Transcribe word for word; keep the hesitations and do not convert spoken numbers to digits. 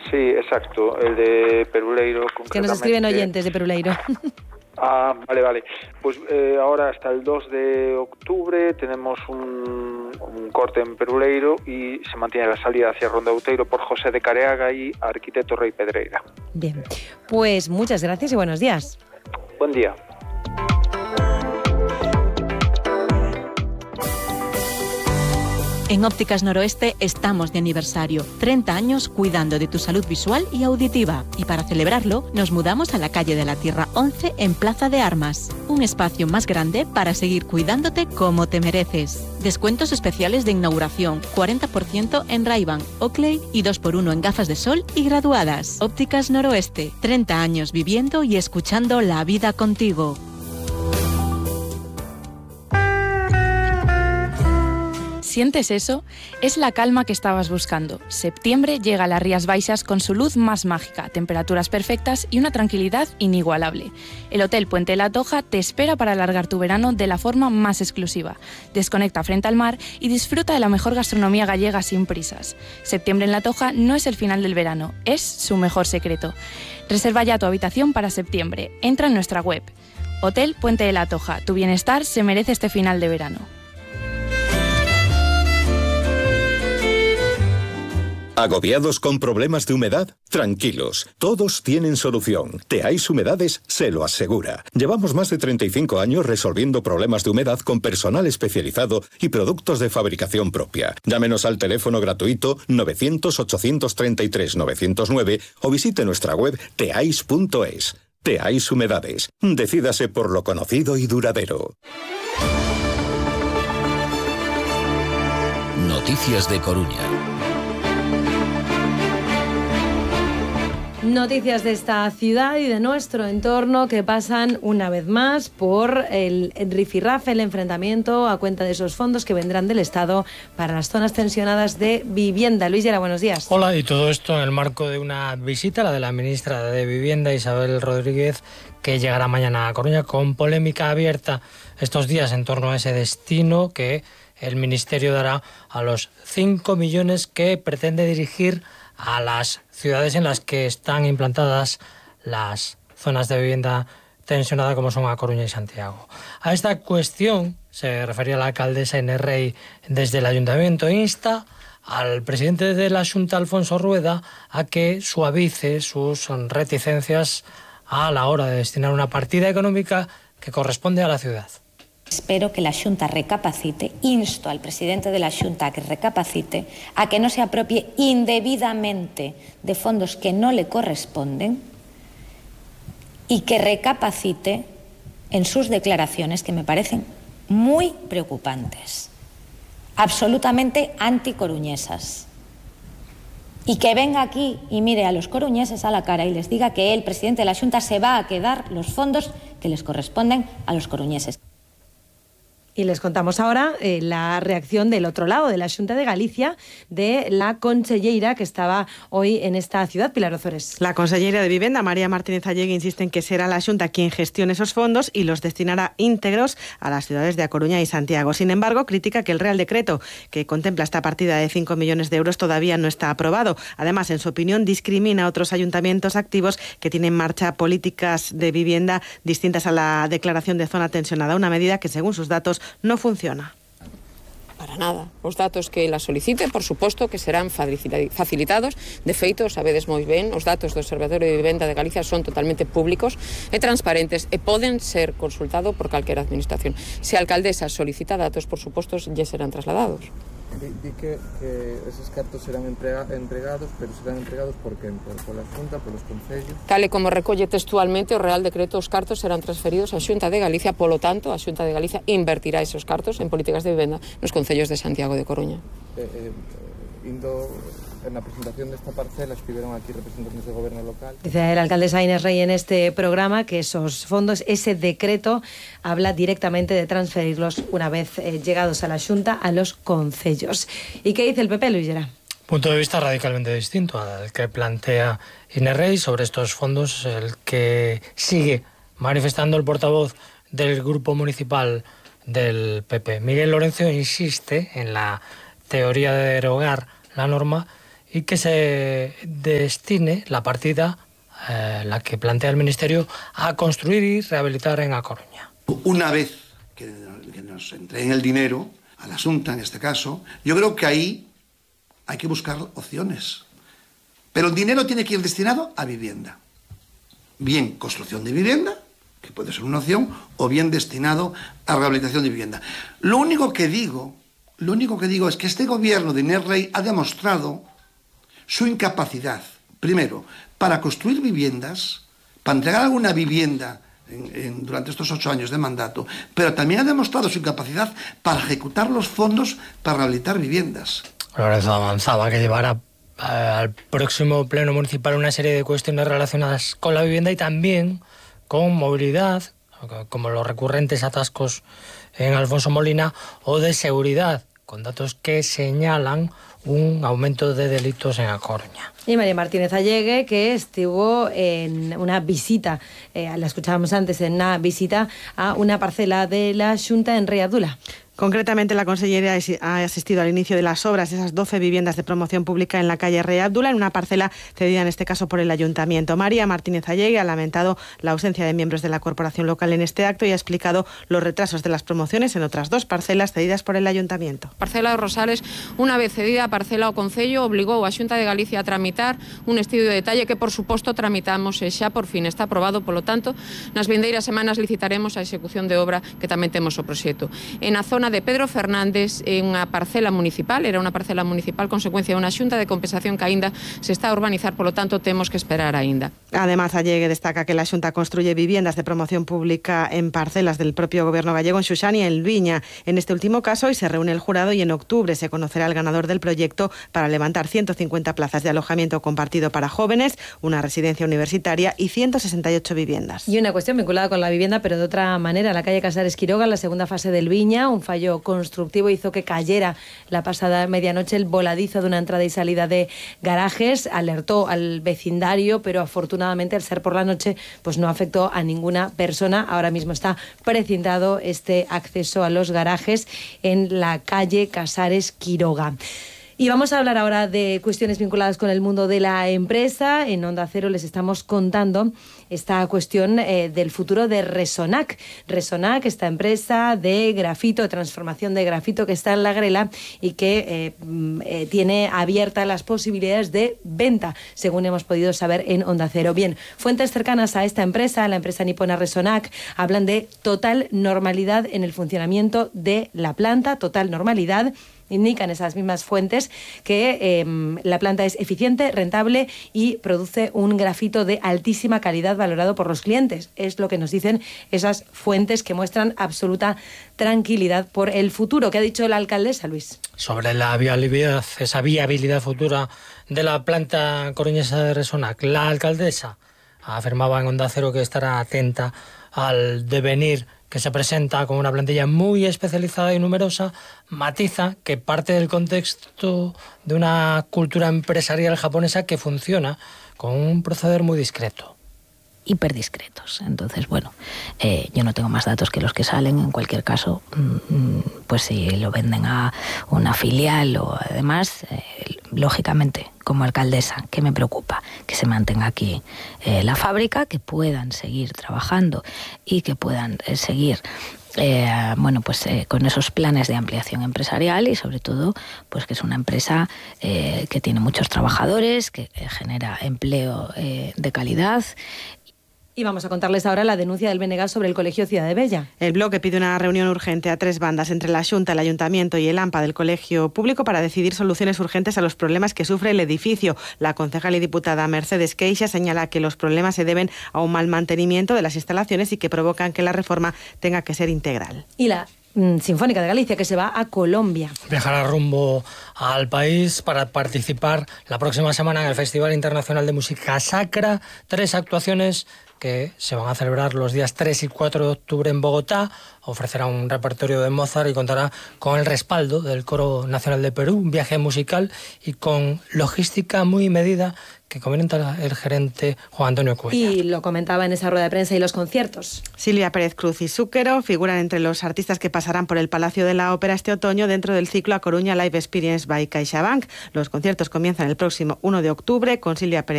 Sí, exacto, el de Peruleiro. Que nos escriben oyentes de Peruleiro. Ah, vale, vale. Pues eh, ahora hasta el dos de octubre tenemos un, un corte en Peruleiro y se mantiene la salida hacia Ronda Outeiro por José de Careaga y Arquitecto Rey Pedreira. Bien, pues muchas gracias y buenos días. Buen día. En Ópticas Noroeste estamos de aniversario, treinta años cuidando de tu salud visual y auditiva. Y para celebrarlo, nos mudamos a la calle de la Tierra once en Plaza de Armas. Un espacio más grande para seguir cuidándote como te mereces. Descuentos especiales de inauguración, cuarenta por ciento en Ray-Ban, Oakley y dos por uno en gafas de sol y graduadas. Ópticas Noroeste, treinta años viviendo y escuchando la vida contigo. ¿Sientes eso? Es la calma que estabas buscando. Septiembre llega a las Rías Baixas con su luz más mágica, temperaturas perfectas y una tranquilidad inigualable. El Hotel Puente de la Toja te espera para alargar tu verano de la forma más exclusiva. Desconecta frente al mar y disfruta de la mejor gastronomía gallega sin prisas. Septiembre en la Toja no es el final del verano, es su mejor secreto. Reserva ya tu habitación para septiembre. Entra en nuestra web. Hotel Puente de la Toja. Tu bienestar se merece este final de verano. ¿Agobiados con problemas de humedad? Tranquilos, todos tienen solución. Teais Humedades se lo asegura. Llevamos más de treinta y cinco años resolviendo problemas de humedad con personal especializado y productos de fabricación propia. Llámenos al teléfono gratuito novecientos, ochocientos treinta y tres, novecientos nueve o visite nuestra web teais punto es. Teais Humedades. Decídase por lo conocido y duradero. Noticias de Coruña. Noticias de esta ciudad y de nuestro entorno que pasan una vez más por el rifirrafe, el enfrentamiento a cuenta de esos fondos que vendrán del Estado para las zonas tensionadas de vivienda. Luis Llera, buenos días. Hola, y todo esto en el marco de una visita, la de la ministra de Vivienda, Isabel Rodríguez, que llegará mañana a Coruña con polémica abierta estos días en torno a ese destino que el Ministerio dará a los cinco millones que pretende dirigir a las ciudades en las que están implantadas las zonas de vivienda tensionada como son A Coruña y Santiago. A esta cuestión se refería la alcaldesa Inés Rey desde el Ayuntamiento e insta al presidente de la Xunta, Alfonso Rueda, a que suavice sus reticencias a la hora de destinar una partida económica que corresponde a la ciudad. Espero que la Xunta recapacite, insto al presidente de la Xunta a que recapacite, a que no se apropie indebidamente de fondos que no le corresponden y que recapacite en sus declaraciones, que me parecen muy preocupantes, absolutamente anticoruñesas. Y que venga aquí y mire a los coruñeses a la cara y les diga que el presidente de la Xunta se va a quedar los fondos que les corresponden a los coruñeses. Y les contamos ahora eh, la reacción del otro lado, de la Xunta de Galicia, de la conselleira que estaba hoy en esta ciudad, Pilar Ozores. La conselleira de Vivienda, María Martínez Allegui, insiste en que será la Xunta quien gestione esos fondos y los destinará íntegros a las ciudades de A Coruña y Santiago. Sin embargo, critica que el Real Decreto que contempla esta partida de cinco millones de euros todavía no está aprobado. Además, en su opinión, discrimina a otros ayuntamientos activos que tienen en marcha políticas de vivienda distintas a la declaración de zona tensionada, una medida que, según sus datos, no funciona. Para nada. Os datos que la solicite, por suposto, que serán facilitados. De feito, sabedes moi ben, os datos do Observatorio de Vivenda de Galicia son totalmente públicos e transparentes e poden ser consultados por calquera administración. Se a alcaldesa solicita datos, por suposto, lle serán trasladados. Di, di que, que esos cartos serán entrega, entregados, pero serán entregados por quen? Por, por la Xunta, por los concellos? Tal e como recolle textualmente o Real Decreto, os cartos serán transferidos á Xunta de Galicia, polo tanto, a Xunta de Galicia invertirá esos cartos en políticas de vivenda nos concellos de Santiago de Coruña. Eh, eh, indo en la presentación de esta parcela estuvieron aquí representantes del gobierno local. Dice el alcaldesa Inés Rey en este programa que esos fondos, ese decreto, habla directamente de transferirlos una vez eh, llegados a la Xunta a los concellos. ¿Y qué dice el P P, Luis Llera? Punto de vista radicalmente distinto al que plantea Inés Rey sobre estos fondos, el que sigue manifestando el portavoz del grupo municipal del P P. Miguel Lorenzo insiste en la teoría de derogar la norma y que se destine la partida, eh, la que plantea el Ministerio, a construir y rehabilitar en A Coruña. Una vez que, que nos entreguen el dinero, a la Xunta en este caso, yo creo que ahí hay que buscar opciones. Pero el dinero tiene que ir destinado a vivienda. Bien construcción de vivienda, que puede ser una opción, o bien destinado a rehabilitación de vivienda. Lo único que digo, lo único que digo es que este gobierno de Inés Rey ha demostrado su incapacidad, primero, para construir viviendas, para entregar alguna vivienda en, en, durante estos ocho años de mandato, pero también ha demostrado su incapacidad para ejecutar los fondos para rehabilitar viviendas. Lorenzo avanzaba que llevará eh, al próximo pleno municipal una serie de cuestiones relacionadas con la vivienda y también con movilidad, como los recurrentes atascos en Alfonso Molina, o de seguridad, con datos que señalan un aumento de delitos en A Coruña. Y María Martínez Allegue, que estuvo en una visita, eh, la escuchábamos antes, en una visita a una parcela de la Xunta en Rei Abdula. Concretamente, la Consellería ha asistido al inicio de las obras de esas doce viviendas de promoción pública en la calle Rei Abdula, en una parcela cedida en este caso por el Ayuntamiento. María Martínez Allegue ha lamentado la ausencia de miembros de la corporación local en este acto y ha explicado los retrasos de las promociones en otras dos parcelas cedidas por el Ayuntamiento. Parcela de Rosales, unha vez cedida a parcela ao Concello, obligou a Xunta de Galicia a tramitar un estudio de detalle que, por suposto, tramitamos e xa por fin está aprobado. Polo tanto, nas vindeiras semanas licitaremos a execución de obra que tamén temos o proxecto. En a zona de Pedro Fernández, en unha parcela municipal, era unha parcela municipal consecuencia de unha xunta de compensación que aínda se está a urbanizar, polo tanto temos que esperar aínda. Además, Allegue destaca que la Xunta construye viviendas de promoción pública en parcelas del propio gobierno gallego en Xuxán y en Viña. En este último caso, hoy se reúne el jurado y en octubre se conocerá el ganador del proyecto para levantar ciento cincuenta plazas de alojamiento compartido para jóvenes, una residencia universitaria y ciento sesenta y ocho viviendas. Y una cuestión vinculada con la vivienda, pero de otra manera. La calle Casares Quiroga, la segunda fase del Viña, un fallo constructivo hizo que cayera la pasada medianoche el voladizo de una entrada y salida de garajes. Alertó al vecindario, pero afortunadamente, al ser por la noche, pues no afectó a ninguna persona. Ahora mismo está precintado este acceso a los garajes en la calle Casares Quiroga. Y vamos a hablar ahora de cuestiones vinculadas con el mundo de la empresa. En Onda Cero les estamos contando esta cuestión eh, del futuro de Resonac. Resonac, esta empresa de grafito, de transformación de grafito que está en La Grela y que eh, eh, tiene abiertas las posibilidades de venta, según hemos podido saber en Onda Cero. Bien, fuentes cercanas a esta empresa, la empresa nipona Resonac, hablan de total normalidad en el funcionamiento de la planta, total normalidad. Indican esas mismas fuentes que eh, la planta es eficiente, rentable y produce un grafito de altísima calidad valorado por los clientes. Es lo que nos dicen esas fuentes que muestran absoluta tranquilidad por el futuro. ¿Qué ha dicho la alcaldesa, Luis? Sobre la viabilidad, esa viabilidad futura de la planta coruñesa de Resonac, la alcaldesa afirmaba en Onda Cero que estará atenta al devenir que se presenta con una plantilla muy especializada y numerosa. Matiza que parte del contexto de una cultura empresarial japonesa que funciona con un proceder muy discreto. Hiperdiscretos. Entonces, bueno, eh, yo no tengo más datos que los que salen. En cualquier caso, pues si lo venden a una filial o además, eh, lógicamente, como alcaldesa, ¿qué me preocupa? Que se mantenga aquí eh, la fábrica, que puedan seguir trabajando y que puedan eh, seguir Eh, bueno, pues eh, con esos planes de ampliación empresarial y sobre todo, pues que es una empresa eh, que tiene muchos trabajadores, que eh, genera empleo eh, de calidad. Y vamos a contarles ahora la denuncia del B N G sobre el Colegio Ciudad de Bella. El bloque pide una reunión urgente a tres bandas entre la Xunta, el Ayuntamiento y el AMPA del Colegio Público para decidir soluciones urgentes a los problemas que sufre el edificio. La concejal y diputada Mercedes Queixa señala que los problemas se deben a un mal mantenimiento de las instalaciones y que provocan que la reforma tenga que ser integral. Y la mm, Sinfónica de Galicia, que se va a Colombia. Viajará rumbo al país para participar la próxima semana en el Festival Internacional de Música Sacra. Tres actuaciones que se van a celebrar los días tres y cuatro de octubre en Bogotá. Ofrecerá un repertorio de Mozart y contará con el respaldo del Coro Nacional de Perú, un viaje musical y con logística muy medida que comenta el gerente Juan Antonio Cuellar. Y lo comentaba en esa rueda de prensa. ¿Y los conciertos? Silvia Pérez Cruz y Zúquero figuran entre los artistas que pasarán por el Palacio de la Ópera este otoño dentro del ciclo A Coruña Live Experience by CaixaBank. Los conciertos comienzan el próximo uno de octubre con Silvia Pérez